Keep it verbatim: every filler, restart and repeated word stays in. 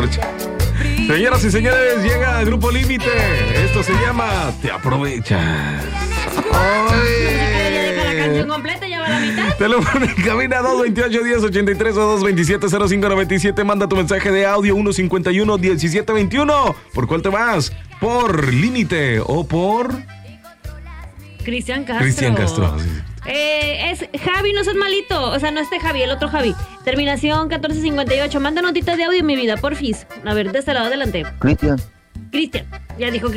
Señoras y señores, llega el Grupo Límite. Esto se llama Te Aprovechas. La canción completa ya va a la mitad. Teléfono en cabina dos veintiocho, diez ochenta y tres o dos veintisiete, cero cinco noventa y siete. Manda tu mensaje de audio uno cincuenta y uno, diecisiete veintiuno. ¿Por cuál te vas? ¿Por Límite o por...? Cristian Castro. Cristian Castro, sí. Eh, es Javi, no seas malito. O sea, no este Javi, el otro Javi. Terminación catorce cincuenta y ocho. Manda notitas de audio, mi vida, porfis. A ver, de este lado, adelante. Cristian. Cristian. Ya dijo